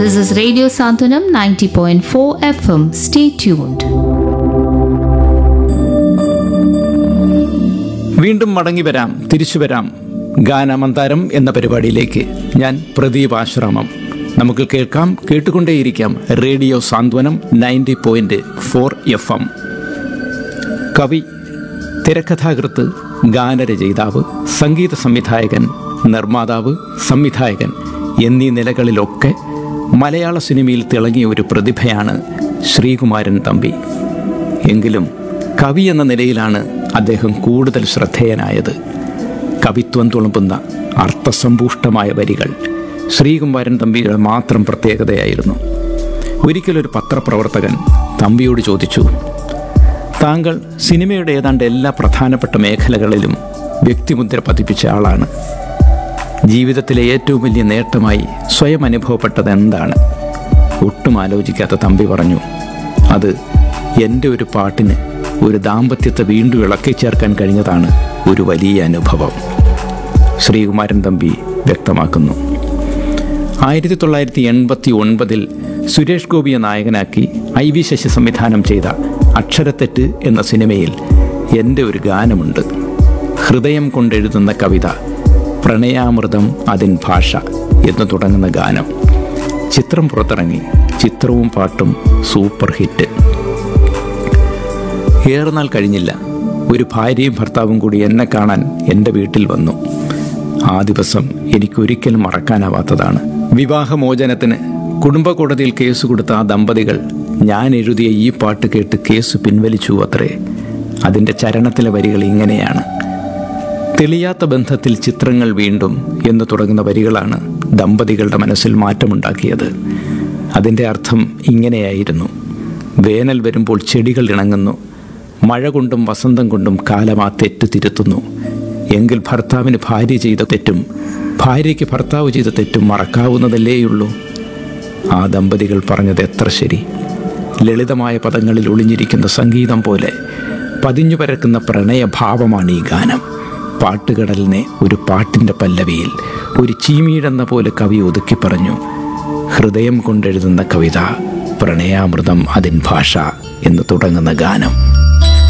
This is Radio Santanam 90.4 FM. Stay tuned. വീണ്ടും മടങ്ങി വരാം, തിരിച്ചു വരാം ഗാനമന്താരം എന്ന പരിപാടിയിലേക്ക്. ഞാൻ പ്രദീപ് ആശ്രാമം. നമുക്ക് കേൾക്കാം, കേട്ടുകൊണ്ടേയിരിക്കാം റേഡിയോ സാന്ത്വനം 90.4 FM. കവി, തിരക്കഥാകൃത്ത്, ഗാനരചയിതാവ്, സംഗീത സംവിധായകൻ, നിർമ്മാതാവ്, സംവിധായകൻ എന്നീ നിലകളിലൊക്കെ മലയാള സിനിമയിൽ തിളങ്ങിയ ഒരു പ്രതിഭയാണ് ശ്രീകുമാരൻ തമ്പി. എങ്കിലും കവി എന്ന നിലയിലാണ് അദ്ദേഹം കൂടുതൽ ശ്രദ്ധേയനായത്. കവിത്വം തുളുമ്പുന്ന അർത്ഥസമ്പുഷ്ടമായ വരികൾ ശ്രീകുമാരൻ തമ്പിയുടെ മാത്രം പ്രത്യേകതയായിരുന്നു. ഒരിക്കലൊരു പത്രപ്രവർത്തകൻ തമ്പിയോട് ചോദിച്ചു, താങ്കൾ സിനിമയുടെ ഏതാണ്ട് എല്ലാ പ്രധാനപ്പെട്ട മേഖലകളിലും വ്യക്തിമുദ്ര പതിപ്പിച്ച ആളാണ്. ജീവിതത്തിലെ ഏറ്റവും വലിയ നേട്ടമായി സ്വയം അനുഭവപ്പെട്ടത് എന്താണ്? ഒട്ടും ആലോചിക്കാത്ത തമ്പി പറഞ്ഞു, അത് എൻ്റെ ഒരു പാട്ടിന് ഒരു ദാമ്പത്യത്തെ വീണ്ടും ഇളക്കി ചേർക്കാൻ കഴിഞ്ഞതാണ് ഒരു വലിയ അനുഭവം. ശ്രീകുമാരൻ തമ്പി വ്യക്തമാക്കുന്നു. 1989 സുരേഷ് ഗോപിയെ നായകനാക്കി IV ശശി സംവിധാനം ചെയ്ത അക്ഷരത്തെറ്റ് എന്ന സിനിമയിൽ എൻ്റെ ഒരു ഗാനമുണ്ട്. ഹൃദയം കൊണ്ടെഴുതുന്ന കവിത, പ്രണയാമൃതം അതിൻ ഭാഷ എന്ന് തുടങ്ങുന്ന ഗാനം. ചിത്രം പുറത്തിറങ്ങി. ചിത്രവും പാട്ടും സൂപ്പർ ഹിറ്റ്. ഏറെ നാൾ കഴിഞ്ഞില്ല, ഒരു ഭാര്യയും ഭർത്താവും കൂടി എന്നെ കാണാൻ എൻ്റെ വീട്ടിൽ വന്നു. ആ ദിവസം എനിക്കൊരിക്കലും മറക്കാനാവാത്തതാണ്. വിവാഹമോചനത്തിന് കുടുംബ കോടതിയിൽ കേസ് കൊടുത്ത ആ ദമ്പതികൾ ഞാൻ എഴുതിയ ഈ പാട്ട് കേട്ട് കേസ് പിൻവലിച്ചു അത്രേ. അതിൻ്റെ ചരണത്തിലെ വരികൾ ഇങ്ങനെയാണ്: തെളിയാത്ത ബന്ധത്തിൽ ചിത്രങ്ങൾ വീണ്ടും എന്ന് തുടങ്ങുന്ന വരികളാണ് ദമ്പതികളുടെ മനസ്സിൽ മാറ്റമുണ്ടാക്കിയത്. അതിൻ്റെ അർത്ഥം ഇങ്ങനെയായിരുന്നു: വേനൽ വരുമ്പോൾ ചെടികൾ ഇണങ്ങുന്നു, മഴ കൊണ്ടും വസന്തം കൊണ്ടും കാലം ആ തെറ്റ് തിരുത്തുന്നു. എങ്കിൽ ഭർത്താവിന് ഭാര്യ ചെയ്ത തെറ്റും ഭാര്യയ്ക്ക് ഭർത്താവ് ചെയ്ത തെറ്റും മറക്കാവുന്നതല്ലേയുള്ളൂ. ആ ദമ്പതികൾ പറഞ്ഞത് എത്ര ശരി! ലളിതമായ പദങ്ങളിൽ ഒളിഞ്ഞിരിക്കുന്ന സംഗീതം പോലെ പതിഞ്ഞു പരക്കുന്ന പ്രണയഭാവമാണ് ഈ ഗാനം. പാട്ടുകടലിനെ ഒരു പാട്ടിൻ്റെ പല്ലവിയിൽ ഒരു ചീമീടെന്ന പോലെ കവി ഒതുക്കി പറഞ്ഞു: ഹൃദയം കൊണ്ടെഴുതുന്ന കവിത, പ്രണയാമൃതം അതിൻ ഭാഷ എന്ന് തുടങ്ങുന്ന ഗാനം.